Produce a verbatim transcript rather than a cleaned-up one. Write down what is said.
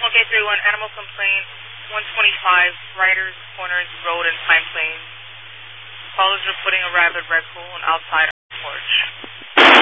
Okay, three one, animal complaint, one twenty-five, Riders Corners Road in Pine Plains. Callers reporting a rabid raccoon outside